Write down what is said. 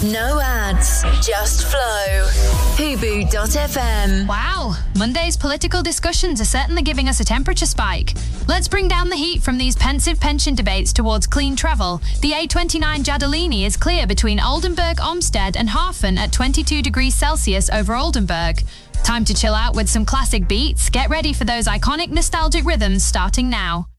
No ads, just flow. Fubu.fm. Wow, Monday's political discussions are certainly giving us a temperature spike. Let's bring down the heat from these pensive pension debates towards clean travel. The A29 Giardellini is clear between Oldenburg, Olmsted and Hafen at 22 degrees Celsius over Oldenburg. Time to chill out with some classic beats. Get ready for those iconic nostalgic rhythms starting now.